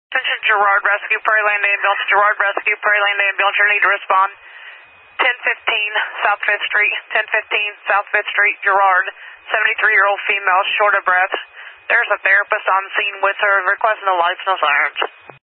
Attention Girard Rescue, Prairie Land Ambulance. Girard Rescue, Prairie Land Ambulance. You need to respond. 1015 South 5th Street. 1015 South 5th Street, Girard. 73-year-old female, short of breath. There's a therapist on scene with her requesting a license sirens.